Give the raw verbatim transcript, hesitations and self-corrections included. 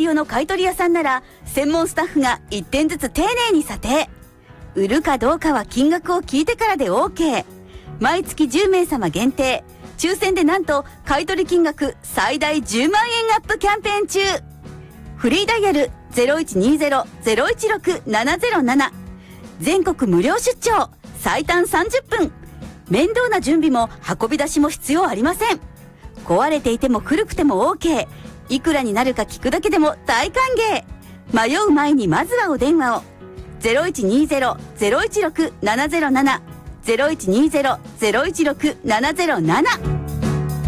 用の買取屋さんなら専門スタッフがいってんずつ丁寧に査定。売るかどうかは金額を聞いてからで OK。 毎月じゅうめいさま限定、抽選でなんと買取金額最大じゅうまんえんアップキャンペーン中。フリーダイヤル ゼロいちにゼロ ゼロいちろく ななゼロなな、 全国無料出張、最短さんじゅっぷん。面倒な準備も運び出しも必要ありません。壊れていても古くても OK。 いくらになるか聞くだけでも大歓迎。迷う前にまずはお電話を。ゼロいちにゼロ ゼロいちろく ななゼロなな ゼロいちにゼロ ゼロいちろく ななゼロなな